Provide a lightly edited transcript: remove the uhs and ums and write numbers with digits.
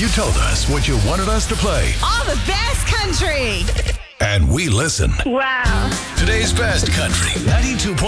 You told us what you wanted us to play, All the best country. and we listen. Wow. Today's best country, 92.9